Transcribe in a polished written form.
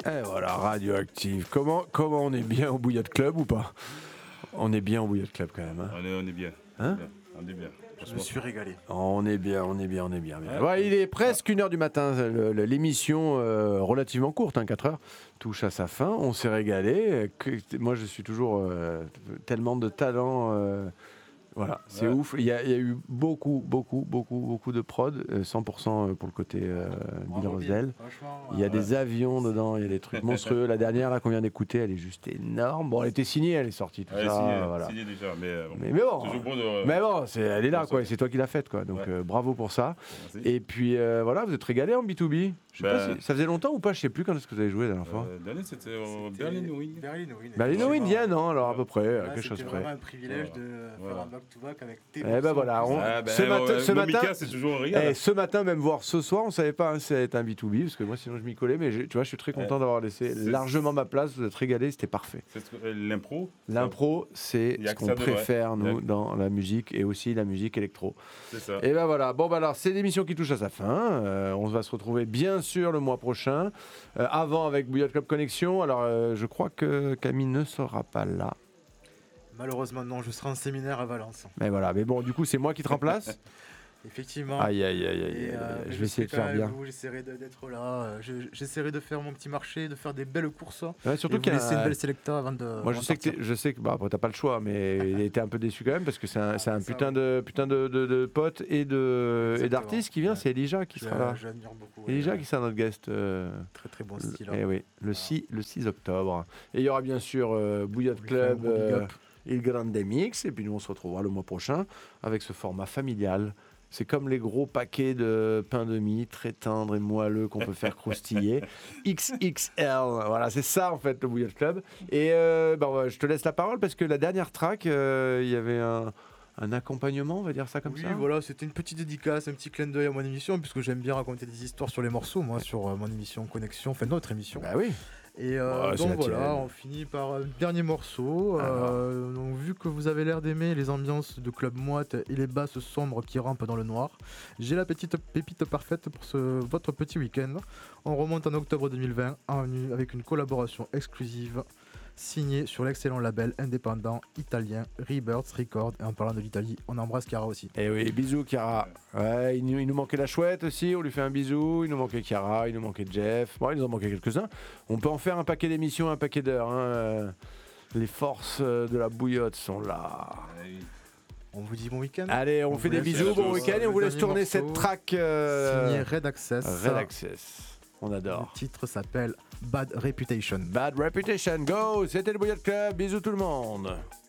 Et voilà, Radioactive. Comment on est bien au Bouillotte Club ou pas? On est bien au Bouillotte Club quand même. Hein, on est bien. Hein, on est bien. Je me suis régalé. On est bien. Ouais, il est presque 1h du matin. L'émission relativement courte, 4 heures, touche à sa fin. On s'est régalé. Moi, je suis toujours tellement de talent. Voilà, c'est ouf. Il y a eu beaucoup de prod, 100% pour le côté Bill Rosdell. Il y a des avions dedans, il y a des trucs monstrueux. La dernière là qu'on vient d'écouter, elle est juste énorme. Bon, elle était signée, elle est sortie, tout ça. Voilà. Signée déjà, mais bon, toujours bon de... mais bon, elle est là, quoi. C'est toi qui l'as faite, quoi. Donc bravo pour ça. Merci. Et puis voilà, vous êtes régalés en B2B. Je sais pas si ça faisait longtemps ou pas, je sais plus quand est-ce que vous avez joué la dernière fois. Dernier, c'était au Berlin-Wing. Berlin-Wing, Vienne, non, alors à peu près, quelque chose près. près. C'était vraiment un privilège de faire un back-to-back avec tes Eh ben voilà, ce matin, c'est toujours un régal. Ce matin, même voire ce soir, on savait pas si ça allait être un B2B, parce que moi sinon je m'y collais, mais tu vois, je suis très content d'avoir laissé largement ma place, vous êtes régalés, c'était parfait. L'impro, c'est ce qu'on préfère, nous, dans la musique, et aussi la musique électro. C'est ça. Et ben voilà, bon bah alors, c'est l'émission qui touche à sa fin, on va se retrouver bien sûr le mois prochain, avant avec Bouillotte Club Connexion, alors je crois que Camille ne sera pas là. Malheureusement non, je serai en séminaire à Valence. Mais voilà, mais bon, du coup c'est moi qui te remplace. Effectivement. Aïe. Je vais essayer de faire bien. J'essaierai d'être là. J'essaierai de faire mon petit marché, de faire des belles courses. Ouais, surtout qu'il y a laisser une belle sélecta avant de. Moi, je sais que après t'as pas le choix, mais il était un peu déçu quand même parce que c'est un putain de pote et d'artiste qui vient. C'est Elijah qui sera là. J'admire beaucoup. Elijah qui sera notre guest. Très bon style. Et oui, le 6 octobre. Et il y aura bien sûr Bouillotte Club. Il Grande Mix, et puis nous on se retrouvera le mois prochain avec ce format familial. C'est comme les gros paquets de pain de mie très tendres et moelleux qu'on peut faire croustiller. XXL, voilà, c'est ça en fait le Bouillotte Club. Et je te laisse la parole parce que la dernière track, il y avait un accompagnement, on va dire ça comme ça. Oui, voilà, c'était une petite dédicace, un petit clin d'œil à mon émission, puisque j'aime bien raconter des histoires sur les morceaux, moi, sur mon émission Connexion, enfin notre émission. Bah oui. Et donc voilà, on finit par un dernier morceau. Donc, vu que vous avez l'air d'aimer les ambiances de club moite et les basses sombres qui rampent dans le noir, j'ai la petite pépite parfaite pour votre petit week-end. On remonte en octobre 2020 avec une collaboration exclusive signée sur l'excellent label indépendant italien Rebirth Records. Et en parlant de l'Italie, on embrasse Chiara aussi. Et oui, bisous Chiara. Ouais, il nous manquait la chouette aussi, on lui fait un bisou. Il nous manquait Chiara, il nous manquait Jeff. Bon, il nous en manquait quelques-uns. On peut en faire un paquet d'émissions, un paquet d'heures. Hein. Les forces de la bouillotte sont là. On vous dit bon week-end. Allez, on fait des bisous, bon week-end et on vous laisse tourner cette track signée Red Access. On adore. Le titre s'appelle Bad Reputation. Bad Reputation, go. C'était le Bouillotte Club, bisous tout le monde.